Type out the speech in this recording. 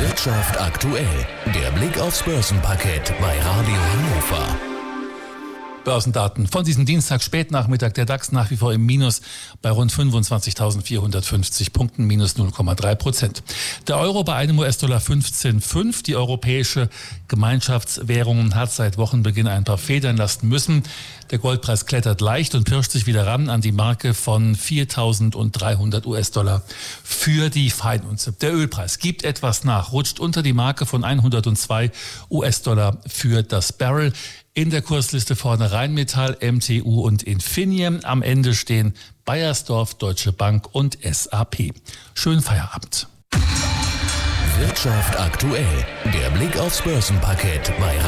Wirtschaft aktuell. Der Blick aufs Börsenparkett bei Radio Hannover. Börsendaten von diesem Dienstag Spätnachmittag. Der DAX nach wie vor im Minus bei rund 25.450 Punkten, minus 0,3%. Der Euro bei einem US-Dollar 15,5. Die europäische Gemeinschaftswährung hat seit Wochenbeginn ein paar Federn lassen müssen. Der Goldpreis klettert leicht und pirscht sich wieder ran an die Marke von 4.300 US-Dollar für die Feinunze. Der Ölpreis gibt etwas nach, rutscht unter die Marke von 102 US-Dollar für das Barrel. In der Kursliste vorne Rheinmetall, MTU und Infineon. Am Ende stehen Beiersdorf, Deutsche Bank und SAP. Schönen Feierabend. Wirtschaft aktuell. Der Blick aufs Börsenparkett bei